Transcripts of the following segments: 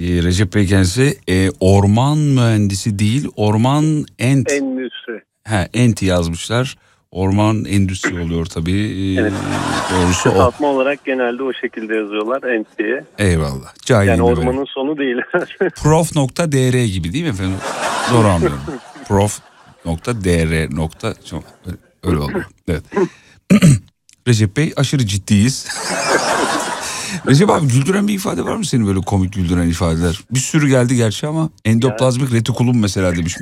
Recep Bey kendisi orman mühendisi değil, orman Endüstri. ent yazmışlar. Orman endüstri oluyor tabii. Evet. Doğrusu o. Kısaltma olarak genelde o şekilde yazıyorlar ent diye. Eyvallah. Cahil Yani ormanın sonu değil. Prof.dr gibi değil mi efendim? Doğru anlıyorum. Prof.dr. Öyle oldu. Evet. Recep Bey aşırı ciddiyiz. Recep abi güldüren bir ifade var mı senin, böyle komik güldüren ifadeler? Bir sürü geldi gerçi ama endoplazmik retikulum mesela demiş.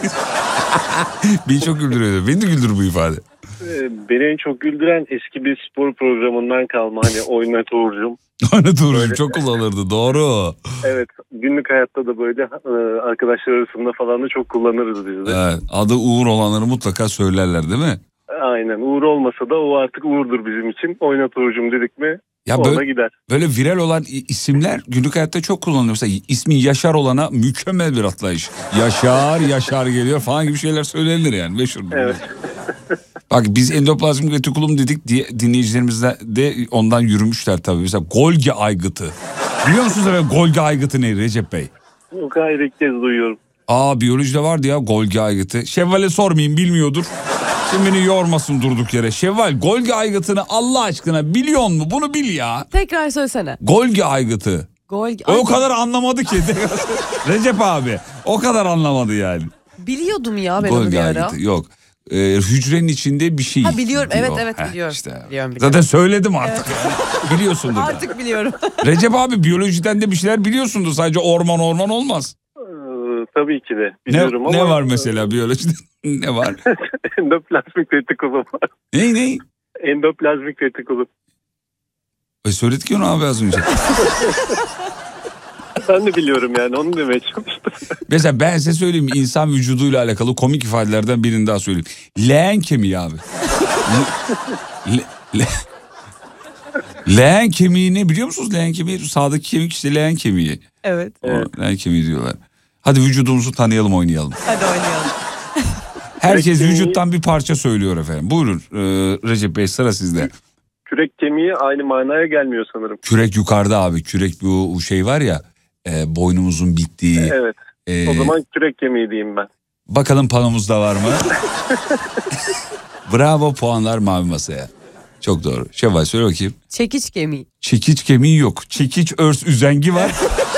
Beni çok güldürüyor. Beni de güldürür bu ifade. Beni en çok güldüren eski bir spor programından kalma, hani oynat Uğur'cum. Oynat Uğur'cum çok kullanırdı, doğru. Evet, günlük hayatta da böyle arkadaşlar arasında falan da çok kullanırız biz de. Evet, adı Uğur olanları mutlaka söylerler değil mi? Aynen, Uğur olmasa da o artık Uğur'dur bizim için. Oynat Uğur'cum dedik mi ya ona gider. Böyle viral olan isimler günlük hayatta çok kullanılıyor. Mesela ismi Yaşar olana mükemmel bir atlayış. Yaşar geliyor falan gibi şeyler söylenir yani. Meşhur. Evet. Bak biz endoplazmik retikulum dedik diye dinleyicilerimiz de ondan yürümüşler tabii. Mesela Golgi aygıtı. Biliyor musunuz efendim Golgi aygıtı ne Recep Bey? O kadar ilk kez duyuyorum. Biyolojide vardı ya Golgi aygıtı. Şevval'e sormayayım, bilmiyordur. Şimdi beni yormasın durduk yere. Şevval, Golgi aygıtını Allah aşkına biliyor musun? Bunu bil ya. Tekrar söylesene. Golgi aygıtı. O kadar anlamadı ki. Recep abi o kadar anlamadı yani. Biliyordum ya ben onu Golgi bir ara. aygıtı yok. Hücrenin içinde bir şey. Ha biliyorum, evet biliyorum. İşte. Biliyorum. Zaten söyledim artık. Evet. Biliyorsundur. Artık biliyorum. Recep abi biyolojiden de bir şeyler biliyorsundur. Sadece orman olmaz. Tabii ki de biliyorum ama. Ne var mesela biyolojide? Ne var? Endoplazmik retikulum var. Ne? Endoplazmik retikulum. Söyledik ya onu abi az önce. Ben de biliyorum yani, onu demeye çalıştım. Mesela ben size söyleyeyim, insan vücuduyla alakalı komik ifadelerden birini daha söyleyeyim. Leğen kemiği abi. Leğen kemiği ne biliyor musunuz? Leğen kemiği sağdaki kemik işte leğen kemiği. Evet. Leğen kemiği diyorlar. Hadi vücudumuzu tanıyalım, oynayalım. Hadi oynayalım. Herkes vücuttan bir parça söylüyor efendim. Buyurun Recep Bey, sıra sizde. Kürek kemiği aynı manaya gelmiyor sanırım. Kürek yukarıda abi. Kürek bu şey var ya, boynumuzun bittiği. Evet. O zaman kürek kemiği diyeyim ben. Bakalım panomuzda var mı? Bravo, puanlar mavi masaya. Çok doğru. Şevval söyle bakayım. Çekiç kemiği. Çekiç kemiği yok. Çekiç örs üzengi var.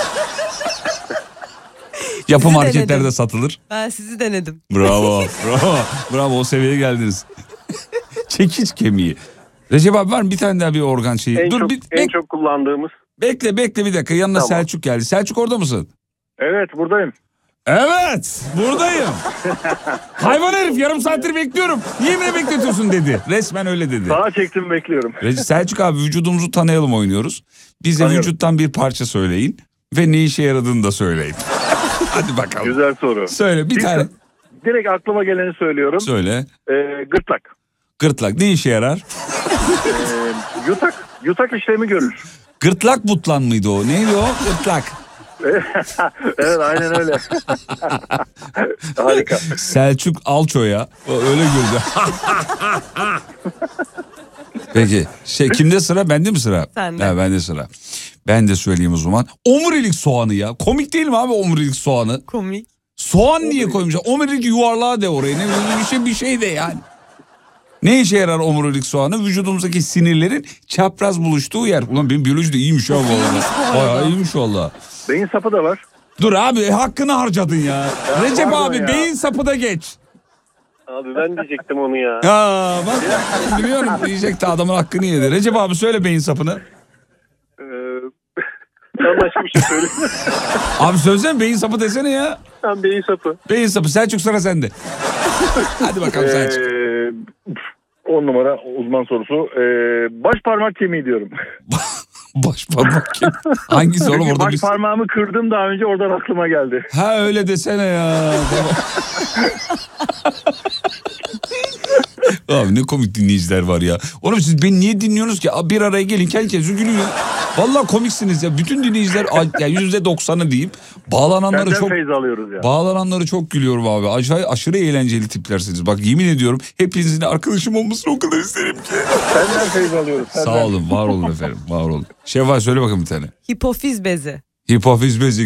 Yapı marketlerde satılır. Ben sizi denedim. Bravo, o seviyeye geldiniz. Çekiç kemiği. Recep abi var mı bir tane daha bir organ şeyi? En çok kullandığımız. Bekle bir dakika, yanına tamam. Selçuk geldi. Selçuk orada mısın? Evet, buradayım. Evet, buradayım. Hayvan herif, yarım saattir bekliyorum. Niye beni bekletiyorsun dedi. Resmen öyle dedi. Sağa çektim, bekliyorum. Selçuk abi, vücudumuzu tanıyalım oynuyoruz. Bize vücuttan bir parça söyleyin ve ne işe yaradığını da söyleyin. Hadi bakalım. Güzel soru. Söyle bir tane. Direkt aklıma geleni söylüyorum. Söyle. Gırtlak. Gırtlak ne işe yarar? Yutak işlemi görür. Gırtlak butlan mıydı o? Neydi o? Gırtlak. Evet, aynen öyle. Harika. Selçuk Alço'ya öyle güldü. Peki kimde sıra? Bende mi sıra? Sende. Bende sıra. Ben de söyleyeyim o zaman. Omurilik soğanı ya. Komik değil mi abi omurilik soğanı? Komik. Soğan niye koymuşlar? Omurilik yuvarlağı de oraya. Ne bir şey de yani. Ne işe yarar omurilik soğanı? Vücudumuzdaki sinirlerin çapraz buluştuğu yer. Ulan benim biyoloji de iyiymiş ha bu arada. Bayağı iyiymiş valla. Beyin sapı da var. Dur abi, hakkını harcadın ya. Recep abi beyin sapı da geç. Abi ben diyecektim onu ya. Bak biliyorum, diyecekti, adamın hakkını yedi. Recep abi söyle beyin sapını. Sen başka bir şey söyle. Abi söylesene, beyin sapı desene ya. Ben beyin sapı. Beyin sapı. Selçuk, sıra sende. Hadi bakalım Selçuk. 10 numara uzman sorusu. Baş parmak kemiği diyorum. Baş parmak kemiği. Hangisi oğlum orada? Baş parmağımı kırdım daha önce, oradan aklıma geldi. Ha öyle desene ya. Abi ne komik dinleyiciler var ya. Oğlum siz beni niye dinliyorsunuz ki? Bir araya gelin, herkes gülüyor. Vallahi komiksiniz ya. Bütün dinleyiciler yani %90'ı diyeyim. Bağlananları çok gülüyorum abi. Aşırı eğlenceli tiplersiniz. Bak yemin ediyorum, hepinizin arkadaşım olmasını o kadar isterim ki. Senden feyz alıyoruz. Sağ olun, var olun efendim, var olun. Şevval söyle bakın bir tane. Hipofiz bezi. Hipofiz bezi.